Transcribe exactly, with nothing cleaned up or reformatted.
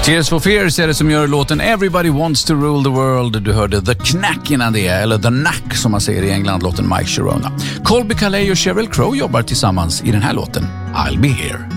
Tears for Fears är det som gör låten Everybody Wants to Rule the World. Du hörde The Knack innan det, eller The Knack som man säger i England, låten Mike Sharona. Colby Calais och Sheryl Crow jobbar tillsammans i den här låten I'll Be Here.